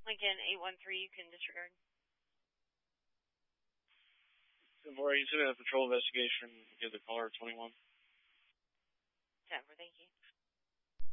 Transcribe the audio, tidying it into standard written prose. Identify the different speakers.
Speaker 1: Lincoln 813, you can disregard.
Speaker 2: 10-4, you send a patrol investigation. Give the caller 21.
Speaker 1: 10-4, thank you.